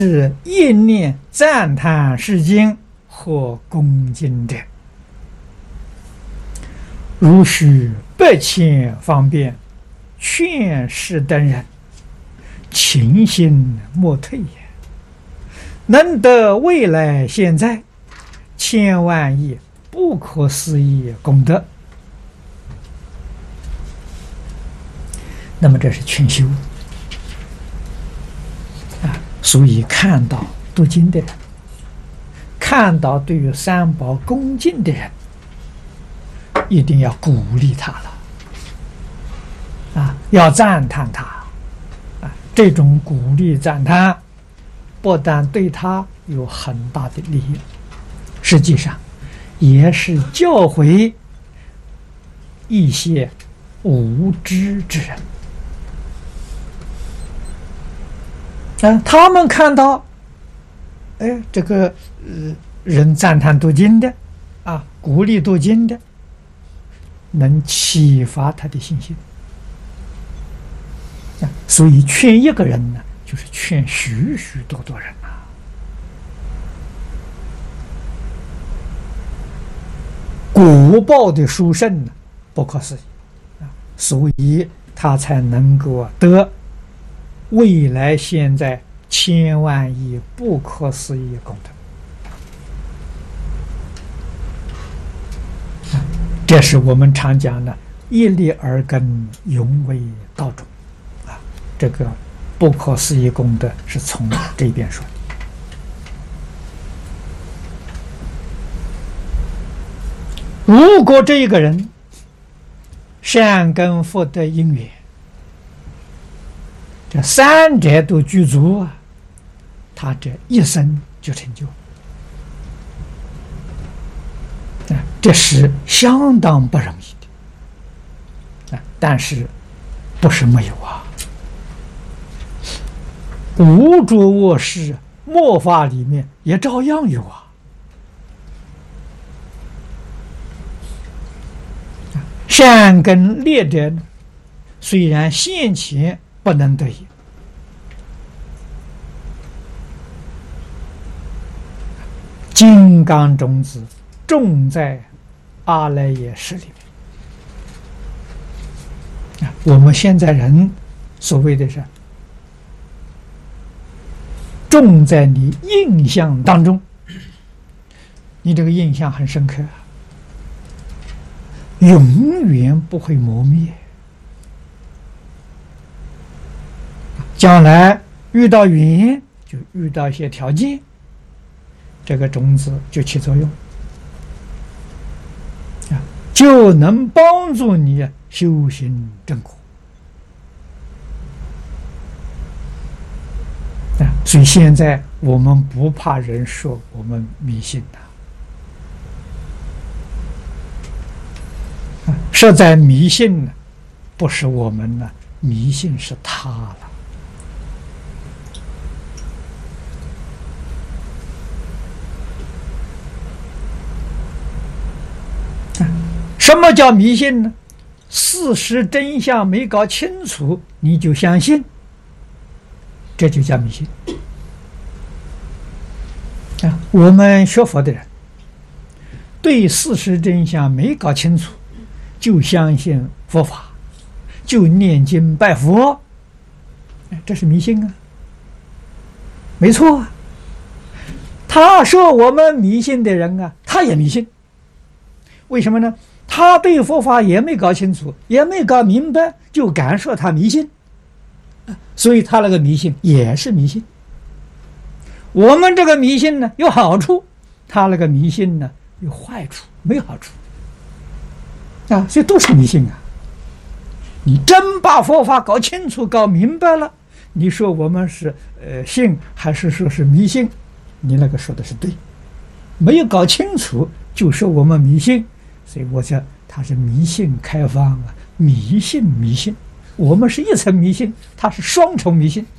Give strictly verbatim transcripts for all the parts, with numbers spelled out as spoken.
是一念赞叹世经或恭敬者，如许百千方便，劝世等人，勤心莫退也。能得未来现在千万亿不可思议功德。那么这是劝修啊，所以看到读经的人，看到对于三宝恭敬的人，一定要鼓励他了啊，要赞叹他啊。这种鼓励赞叹，不但对他有很大的利益，实际上也是教诲一些无知之人。啊，他们看到，哎，这个呃人赞叹读经的，啊，鼓励读经的，能启发他的信心。啊，所以劝一个人呢，就是劝许许多多人啊。果报的殊胜呢，不可思议啊，所以他才能够得未来现在千万亿不可思议功德。这是我们常讲的一粒耳根，永为道种啊。这个不可思议功德是从这边说的。如果这一个人善根福德因缘，这三者都具足啊，他这一生就成就啊，这是相当不容易的啊。但是不是没有啊？无着卧室末法里面也照样有啊。善根劣者呢，虽然现前不能得也，金刚种子种在阿赖耶识里面啊。我们现在人所谓的是种在你印象当中，你这个印象很深刻啊，永远不会磨灭。将来遇到缘，就遇到一些条件，这个种子就起作用啊，就能帮助你修行正果啊。所以现在我们不怕人说我们迷信的啊，实在迷信呢，不是我们呢，迷信是他了。什么叫迷信呢？事实真相没搞清楚，你就相信，这就叫迷信啊。我们学佛的人，对事实真相没搞清楚，就相信佛法，就念经拜佛，这是迷信啊，没错啊。他说我们迷信的人啊，他也迷信，为什么呢？他对佛法也没搞清楚，也没搞明白，就敢说他迷信，所以他那个迷信也是迷信。我们这个迷信呢有好处，他那个迷信呢有坏处，没好处啊，所以都是迷信啊。你真把佛法搞清楚、搞明白了，你说我们是呃信还是说是迷信？你那个说的是对，没有搞清楚就说我们迷信。所以我讲他是迷信开放啊，迷信迷信，我们是一层迷信，他是双重迷信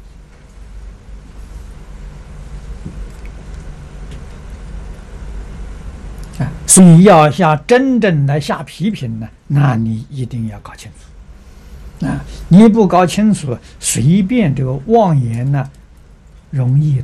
啊。所以要下真正来下批评呢，那你一定要搞清楚啊！你不搞清楚，随便这个妄言呢， 容易